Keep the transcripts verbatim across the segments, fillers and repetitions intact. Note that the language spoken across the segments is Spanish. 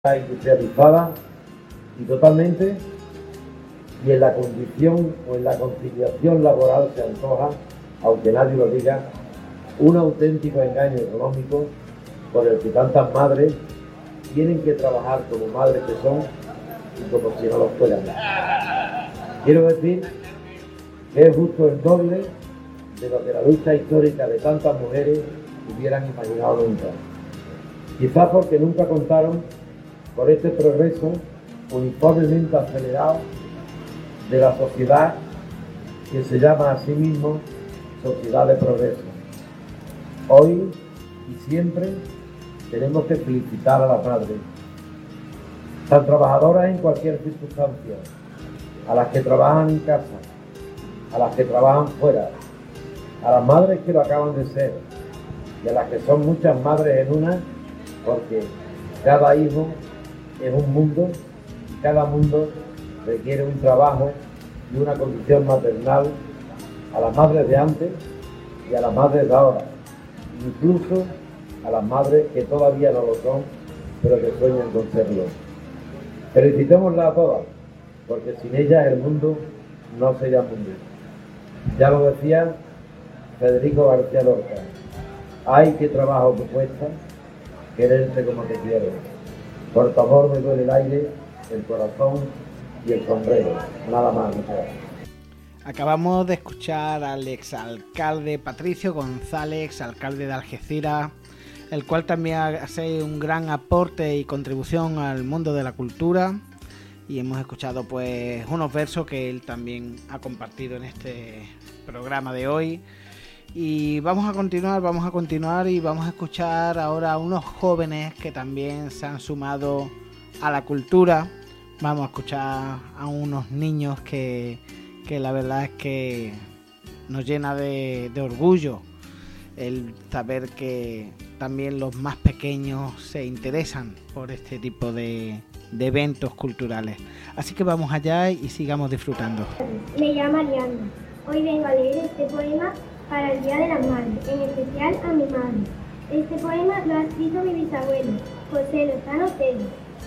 industrializada y totalmente, y en la condición o en la conciliación laboral se antoja, aunque nadie lo diga, un auténtico engaño económico por el que tantas madres tienen que trabajar como madres que son y como si no lo fueran. Quiero decir que es justo el doble de lo que la lucha histórica de tantas mujeres hubieran imaginado nunca. Quizás porque nunca contaron por este progreso uniformemente acelerado de la sociedad que se llama a sí mismo sociedad de progreso. Hoy y siempre tenemos que felicitar a las madres, tan trabajadoras en cualquier circunstancia, a las que trabajan en casa, a las que trabajan fuera, a las madres que lo acaban de ser y a las que son muchas madres en una, porque cada hijo es un mundo y cada mundo requiere un trabajo y una condición maternal a las madres de antes y a las madres de ahora, incluso a las madres que todavía no lo son, pero que sueñan con serlo. Felicitémoslas a todas, porque sin ellas el mundo no sería mundo. Ya lo decía Federico García Lorca: ay, qué trabajo que cuesta quererte como te quiero. Por tu amor me duele el aire, el corazón y el sombrero. Nada más, muchas gracias. Acabamos de escuchar al exalcalde Patricio González, alcalde de Algeciras, el cual también hace un gran aporte y contribución al mundo de la cultura, y hemos escuchado pues unos versos que él también ha compartido en este programa de hoy. Y vamos a continuar, vamos a continuar y vamos a escuchar ahora a unos jóvenes que también se han sumado a la cultura. Vamos a escuchar a unos niños que, que la verdad es que nos llena de, de orgullo el saber que también los más pequeños se interesan por este tipo de, de eventos culturales. Así que vamos allá y sigamos disfrutando. Me llamo Ariana. Hoy vengo a leer este poema para el Día de las Madres, en especial a mi madre. Este poema lo ha escrito mi bisabuelo, José Lozano Telles.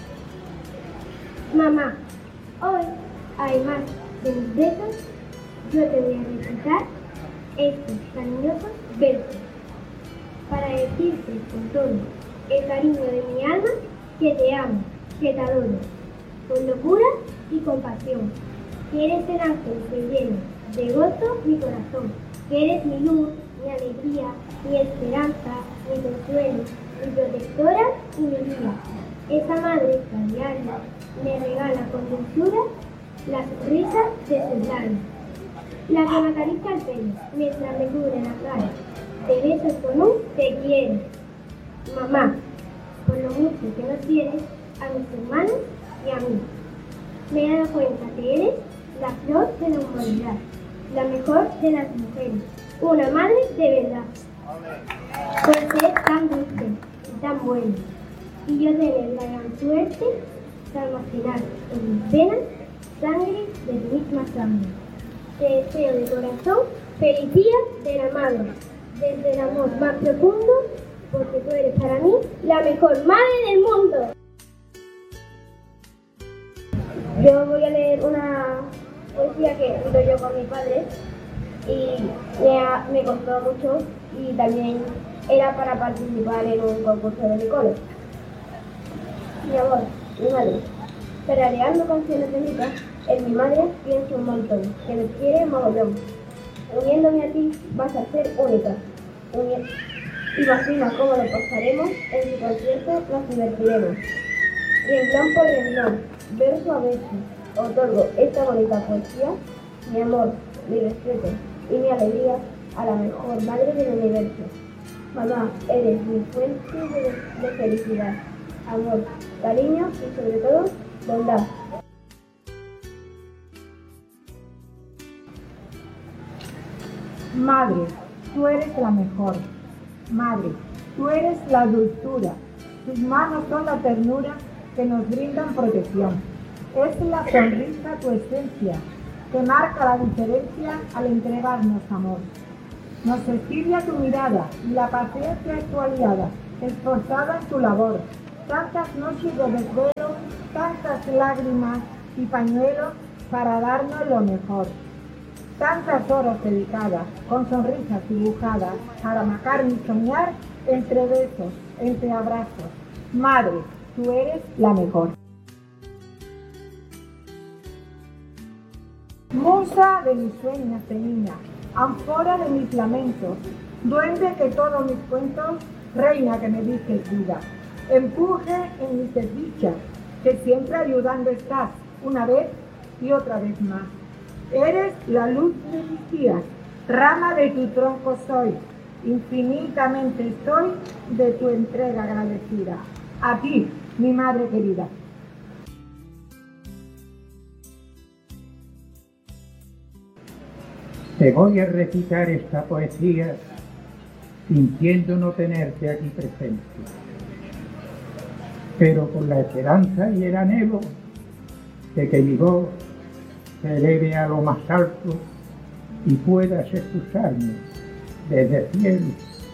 Mamá, hoy, además de mis besos, yo te voy a recitar estos cariñosos versos para decirte con todo el cariño de mi alma que te amo, que te adoro, con locura y compasión, que eres el ángel que llena de gozo mi corazón, que eres mi luz, mi alegría, mi esperanza, mi consuelo, mi protectora y mi vida. Esa madre que a diario me regala con dulzura la sonrisa de sus labios, la que me acaricia el pelo mientras me cubre la cara, te besos con un te quiero. Mamá, por lo mucho que nos quieres a mis hermanos y a mí, me he dado cuenta que eres la flor de la humanidad, la mejor de las mujeres, una madre de verdad, por ser tan dulce y tan buena, y yo tener la gran suerte de almacenar en mis venas sangre de tu misma sangre. Te deseo de corazón feliz día de la madre, desde el amor más profundo, porque tú eres para mí la mejor madre del mundo. Yo voy a leer una poesía que escrito yo con mi padre y me, ha, me costó mucho, y también era para participar en un concurso de mi cole. Mi amor, mi madre, tarareando canciones de Mica, en mi madre pienso un montón, que nos quiere mogollón. Uniéndome a ti vas a ser única. Uni- Imagina cómo lo pasaremos, en su concierto nos divertiremos. Renglón por renglón, verso a verso, otorgo esta bonita poesía, mi amor, mi respeto y mi alegría a la mejor madre del universo. Mamá, eres mi fuente de, de felicidad, amor, cariño y sobre todo, bondad. Madre, tú eres la mejor. Madre, tú eres la dulzura. Tus manos son la ternura que nos brindan protección. Es la sonrisa tu esencia, que marca la diferencia al entregarnos amor. Nos estudia tu mirada y la paciencia es tu aliada, esforzada en tu labor. tantas noches de desvelo, tantas lágrimas y pañuelos para darnos lo mejor. Tantas horas dedicadas, con sonrisas dibujadas, para amacar y soñar entre besos, entre abrazos. Madre, tú eres la mejor. Musa de mis sueños de niña, ánfora de mis lamentos, duende que todos mis cuentos, reina que me dices vida, empuje en mis desdichas, que siempre ayudando estás, una vez y otra vez más. Eres la luz de mis días, rama de tu tronco soy, infinitamente estoy de tu entrega agradecida. A ti, mi madre querida. Te voy a recitar esta poesía sintiendo no tenerte aquí presente, pero con la esperanza y el anhelo de que mi voz se eleve a lo más alto y puedas escucharme desde el cielo.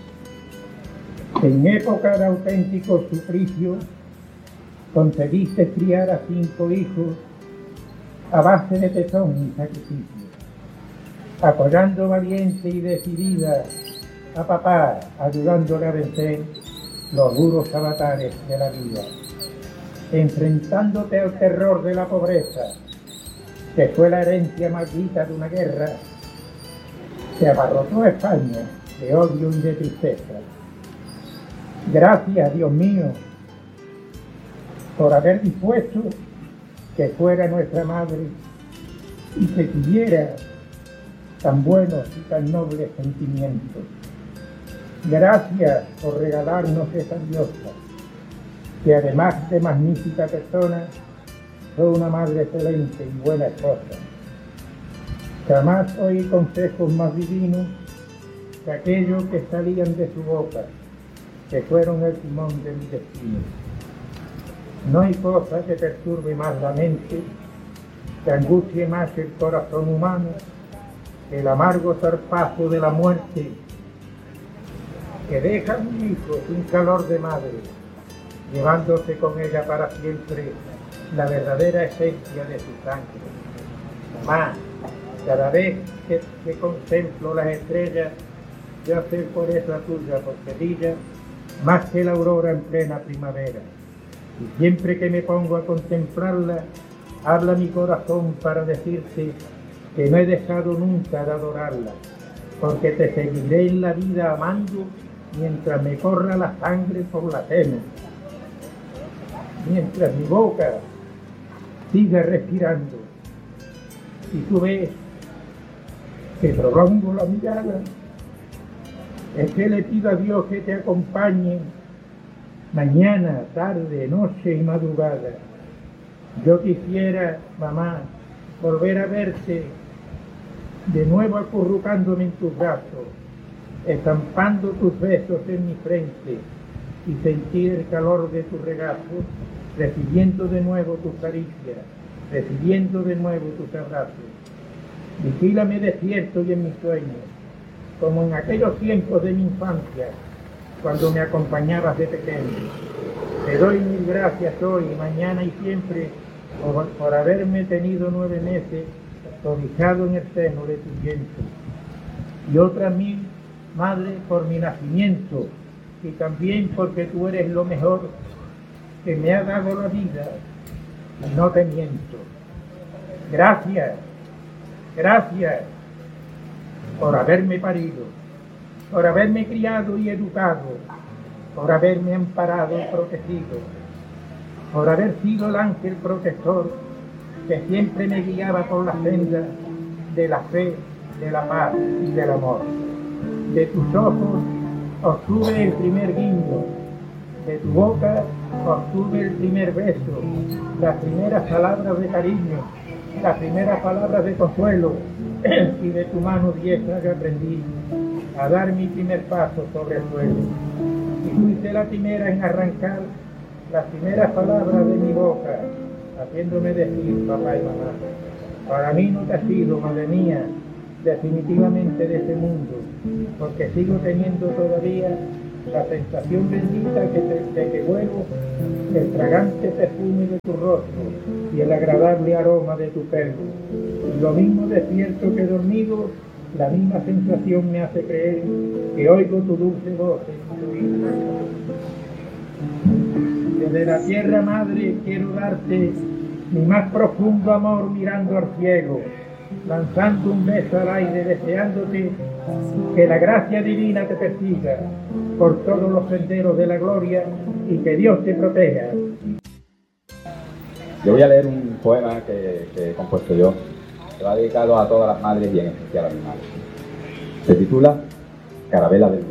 En época de auténtico suplicio concediste criar a cinco hijos a base de tesón y sacrificio, apoyando valiente y decidida a papá, ayudándole a vencer los duros avatares de la vida, enfrentándote al terror de la pobreza, que fue la herencia maldita de una guerra que abarrotó a España de odio y de tristeza. Gracias, Dios mío, por haber dispuesto que fuera nuestra madre y que tuviera tan buenos y tan nobles sentimientos. Gracias por regalarnos esa diosa, que además de magnífica persona, fue una madre excelente y buena esposa. Jamás oí consejos más divinos que aquellos que salían de su boca, que fueron el timón de mi destino. No hay cosa que perturbe más la mente, que angustie más el corazón humano, el amargo zarpazo de la muerte, que deja a un hijo sin calor de madre, llevándose con ella para siempre la verdadera esencia de su sangre. Mamá, cada vez que, que contemplo las estrellas, yo sé por esa tuya, porque brilla más que la aurora en plena primavera. Y siempre que me pongo a contemplarla, habla mi corazón para decirte que no he dejado nunca de adorarla, porque te seguiré en la vida amando mientras me corra la sangre por la seno, mientras mi boca siga respirando. Y tú ves que prolongo la mirada, es que le pido a Dios que te acompañe mañana, tarde, noche y madrugada. Yo quisiera, mamá, volver a verte de nuevo acurrucándome en tus brazos, estampando tus besos en mi frente y sentir el calor de tu regazo, recibiendo de nuevo tus caricias, recibiendo de nuevo tus abrazos. Vigílame despierto y en mis sueños, como en aquellos tiempos de mi infancia, cuando me acompañabas de pequeño. Te doy mil gracias hoy, mañana y siempre por, por haberme tenido nueve meses cobijado en el seno de tu vientre. Y otras mil, madre, por mi nacimiento, y también porque tú eres lo mejor que me ha dado la vida, y no te miento. Gracias, gracias por haberme parido, por haberme criado y educado, por haberme amparado y protegido, por haber sido el ángel protector que siempre me guiaba por la senda de la fe, de la paz y del amor. De tus ojos obtuve el primer guiño, de tu boca obtuve el primer beso, las primeras palabras de cariño, las primeras palabras de consuelo, y de tu mano diestra que aprendí a dar mi primer paso sobre el suelo. Y fuiste la primera en arrancar las primeras palabras de mi boca, haciéndome decir papá y mamá. Para mí no te has sido, madre mía, definitivamente de este mundo, porque sigo teniendo todavía la sensación bendita que te, de que vuelo, el fragante perfume de tu rostro y el agradable aroma de tu pelo. Y lo mismo despierto que dormido, la misma sensación me hace creer que oigo tu dulce voz en mi oído. Desde la tierra madre quiero darte mi más profundo amor mirando al cielo, lanzando un beso al aire, deseándote que la gracia divina te persiga por todos los senderos de la gloria y que Dios te proteja. Yo voy a leer un poema que, que he compuesto yo, que va dedicado a todas las madres y en especial a mi madre. Se titula Carabela de luz.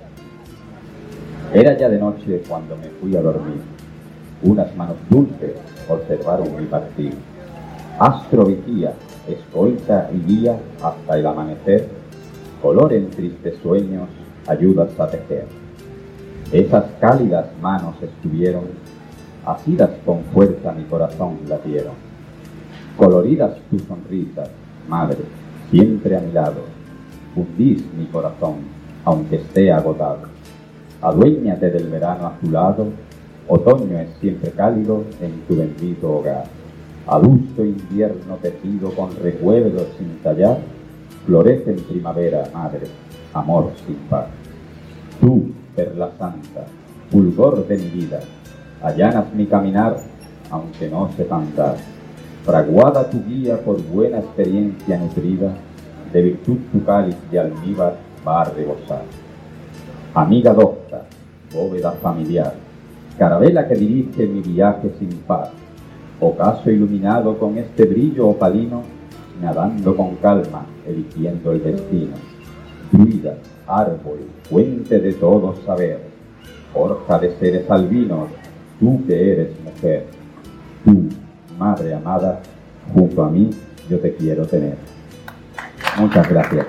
Era ya de noche cuando me fui a dormir. Unas manos dulces observaron mi partir. Astro vigía, escolta y guía hasta el amanecer, color en tristes sueños, ayudas a tejer. Esas cálidas manos estuvieron, asidas con fuerza mi corazón latieron. Coloridas tus sonrisas, madre, siempre a mi lado, fundís mi corazón, aunque esté agotado. Aduéñate del verano a tu lado, otoño es siempre cálido en tu bendito hogar. Adusto invierno tejido con recuerdos sin tallar, florece en primavera, madre, amor sin par. Tú, perla santa, fulgor de mi vida, allanas mi caminar, aunque no sepa andar. Fraguada tu guía por buena experiencia nutrida, de virtud tu cáliz de almíbar va a rebosar. Amiga docta, bóveda familiar, carabela que dirige mi viaje sin par, ocaso iluminado con este brillo opalino, nadando con calma, eligiendo el destino. Druida, árbol, fuente de todo saber, forja de seres albinos, tú que eres mujer. Tú, madre amada, junto a mí yo te quiero tener. Muchas gracias.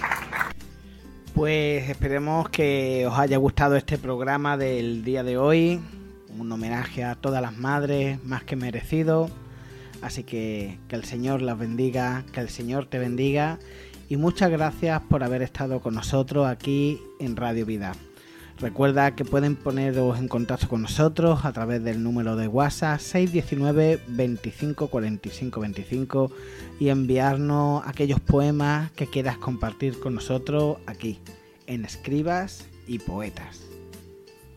Pues esperemos que os haya gustado este programa del día de hoy, un homenaje a todas las madres, más que merecido. Así que que el Señor las bendiga, que el Señor te bendiga y muchas gracias por haber estado con nosotros aquí en Radio Vida. Recuerda que pueden poneros en contacto con nosotros a través del número de WhatsApp seis uno nueve, veinticinco cuarenta y cinco veinticinco y enviarnos aquellos poemas que quieras compartir con nosotros aquí en Escribas y Poetas.